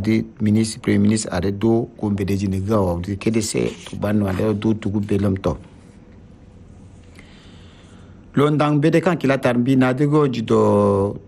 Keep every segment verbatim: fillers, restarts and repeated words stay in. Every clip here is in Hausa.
adi ministre premier ministre are do ko bedeji ne ga wa de kede se to ban wa do tugu belam to londang bede kan kila tarbi na de go jido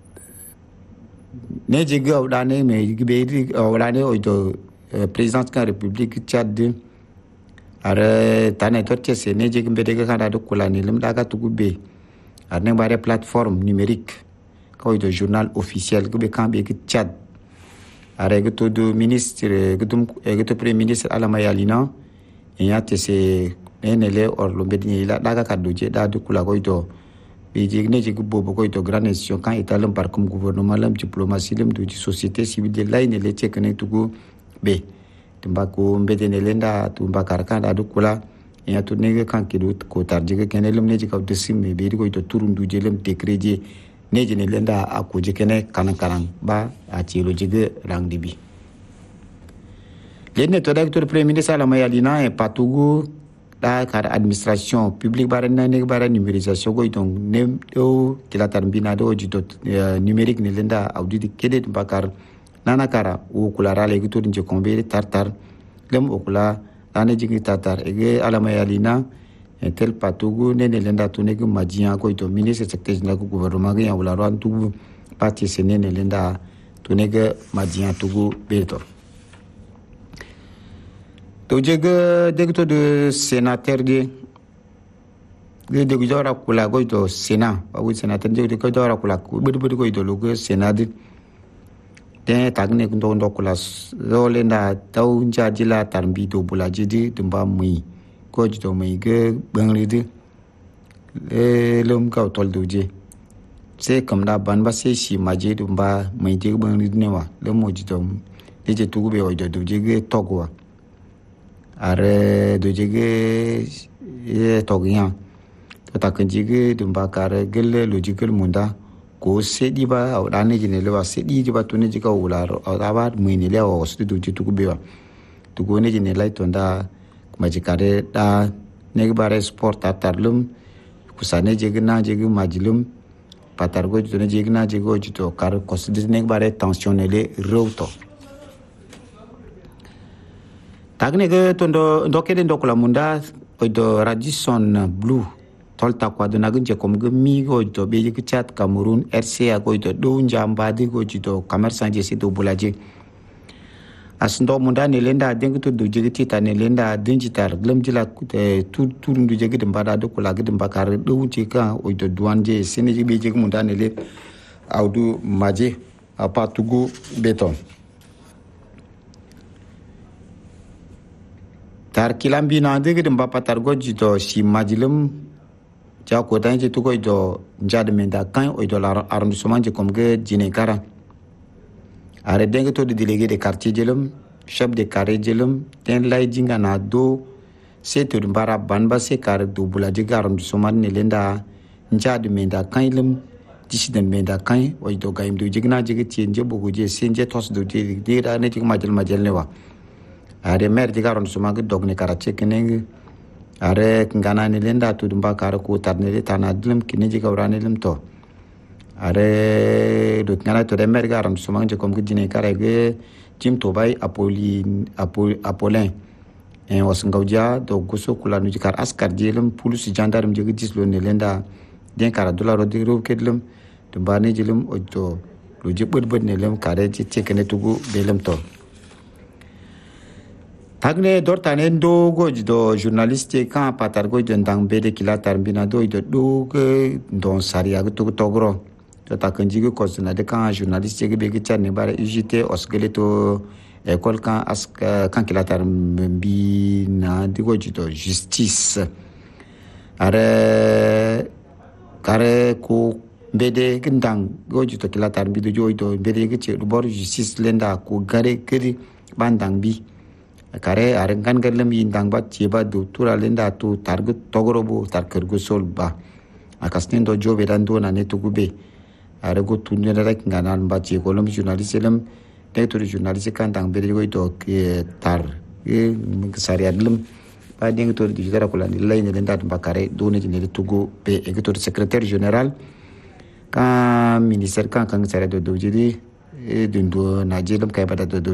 ne jiga udane me gbe udane o do président de la république Tchad are tane torche se ne jiga bede kan da kula ni lim daga tugu be arne bare plateforme numérique ko do journal officiel ko be kan be Tchad are go do ministre go to premier ministre Alama Yalina e ya te se enele or lo bedini la daga kaddo je da du kula ko do be je ne je bobo ko do grande nation kan italem par comme gouvernement lam diplomatie lam do société civile de la ne le check ne tugo be tumba ko bedene lenda tumba karkan da du kula e ya to ne kan kido ko tarje ke ne lam ne je ka de simme be ko do turundu je lam décret je ne je ne lenda ako je kene kanan kanan ba a ti lo je rang dibi le ne to directeur premier ministre Alama Yalina e patugo da kar administration publique bare na ne bare numérisation go donc ne do kila tarbina do jito numérique ne lenda audit kede bakar nana kara o kula rale gito dinje kombe tartar lem o kula ane jingi tartar ege Alama Yalina tel patugo ne ne lenda to ne go majian go to ministre secrétaire général gouvernement ga wala ran tugu parti sene ne lenda to ne go majian tugu beto to jega degto de sénateur de de de gora kula go to sénat ba wi sénateur de de gora kula bedu bedu go to logo sénat de de tagne ko ndo kula zole na taw njaji la tarbi do bulaji de dumba mui ko to mai ge bangli de e lom ka tol do je se kam da ban ba se shi maje dumba mai je bangli ne wa le mo ji to de je tugu be o do do je ge togwa are do jege e togyan to takanjige dumba kare gelle logical munda ko sedi ba awdane jine le wa sedi ba to ne jika wularo awaba muini le wa osu do jitu kubewa to go ne jine lai tonda majikare da ne bare sport atarlum kusane jege na jege majlum patargo to ne jege na jege jito kar kosu ne bare tensionnele rewto tagne ke tondo ndokede ndokula munda odo Radisson Blue tolta kwa do nagunje komge mi go do be yik chat Cameroun R C A go do do njamba de go do commerçant je se do bulaje asndo munda ne lenda dengu to do jigiti ta ne lenda dinjitar glem jila tu tu ndu jigi de mbada do kula gidi mbakar do wuti ka odo douanje sene jibe jigi munda ne le awdu maje apa tugu beton tar kilambi na de gidin ba patar goji to si majilum ja ko tan je to go do njade menda kan o do la arrondissement je comme ge jine kara are dengue to de délégué de quartier jelum chef de carré jelum ten lay jinga na do seto mbara banba se kar do bula je arrondissement ne lenda njade menda kan ilum disiden menda kan o do gaim do jigna jige ti nje bogo je senje tos do de de ra ne ti majel majel ne wa are mer di garon suma ge dogne karache keneng are ngana ni lenda tu dumba kar ko tarne le tanadlum kine ji gawrane lum to are do ngana to de mer garon suma je kom ge dine karege tim to bay apoli apolin en was ngawja do guso kula nu jikar askar jelum police gendarme je ge dislo ne lenda den kara dollar de ro kedlum dumba ne jelum o to lo je bod bod ne lum kare ji chekene tugu belum to tagne dortane ndo goji do journaliste kan patar goji ndang bede kila tarbina do do do ke don saria to togro to takanji ko kosna de kan journaliste ke be ke charne bare U J T osgele to école kan as kan kila tarbi na de goji do justice are kare ko bede ndang goji to kila tarbi do joy do bede ke che bor justice lenda ko gare kedi bandang bi kare arengan galem yindang bat cheba do tura lenda to target togorobo tarkergo solba akasnen do jobe dan do na netu gube are go tunne rek nganan ba che kolom journaliste lem netu journaliste kan dang bere go to tar e sari adlem ba ding to di gara kola ni lay ne lenda ba kare do ne ne tugo be e to secrétaire général kan ministère kan kan sare do do jidi e dundo na jelem kay bada do